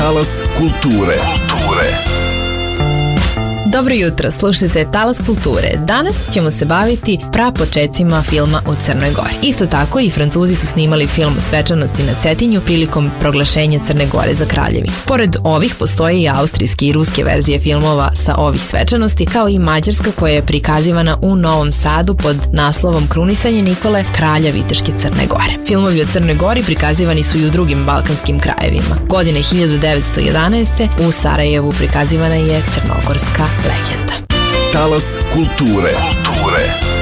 Talas kulture. Dobro jutro, slušajte Talas kulture. Danas ćemo se baviti prapočecima filma u Crnoj Gori. Isto tako i Francuzi su snimali film Svečanosti na Cetinju prilikom proglašenja Crne Gore za kraljevinu. Pored ovih postoje i austrijske i ruske verzije filmova sa ovih svečanosti, kao i mađarska koja je prikazivana u Novom Sadu pod naslovom Krunisanje Nikole, kralja Viteške Crne Gore. Filmovi o Crnoj Gori prikazivani su i u drugim balkanskim krajevima. Godine 1911. u Sarajevu prikazivana je crnogorska legenda. Talas kulture.